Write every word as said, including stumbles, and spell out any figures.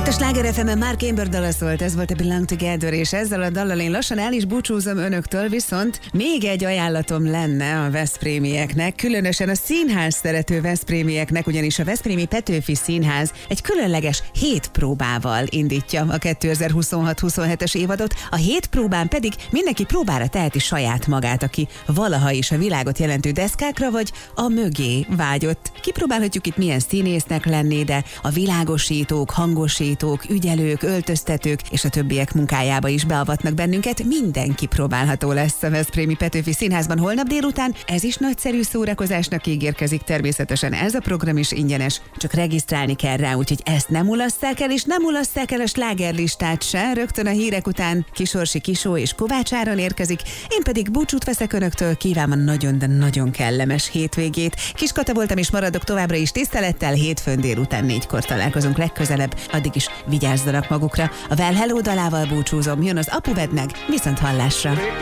Itt a Sláger ef emen Mark Amber dala szólt, ez volt a Belong Together, és ezzel a dallal én lassan el is búcsúzom önöktől, viszont még egy ajánlatom lenne a veszprémieknek, különösen a színház szerető veszprémieknek, ugyanis a Veszprémi Petőfi Színház egy különleges hét próbával indítja a kétezer-huszonhat huszonhetes évadot, a hét próbán pedig mindenki próbára teheti saját magát, aki valaha is a világot jelentő deszkákra vagy a mögé vágyott. Kipróbálhatjuk itt milyen színésznek lenni, de a világosítók, hangosítók, ügyelők, öltöztetők és a többiek munkájába is beavatnak bennünket. Minden kipróbálható lesz a Veszprémi Petőfi Színházban holnap délután. Ez is nagyszerű szórakozásnak ígérkezik, természetesen ez a program is ingyenes, csak regisztrálni kell rá, úgyhogy ezt nem mulasszák el, és nem mulasszák el a slágerlistát se. Rögtön a hírek után Kisorsi Kisó és Kovács Áron érkezik, én pedig búcsút veszek önöktől, kívánom nagyon, de nagyon kellemes hétvégét. Kis Kata voltam, és maradok továbbra is tisztelettel, hétfőn délután négykor találkozunk legközelebb, addig is vigyázzanak magukra. A Well Hello dalával búcsúzom, jön az Apu Vedd meg, viszont hallásra.